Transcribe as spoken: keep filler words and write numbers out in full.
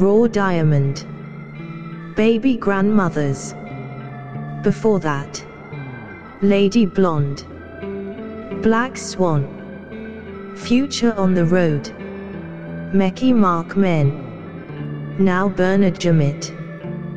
Raw Diamond, Baby Grandmothers. Before that, Lady Blonde, Black Swan, Future on the Road, Mecky Mark Men, now Bernard Jamit.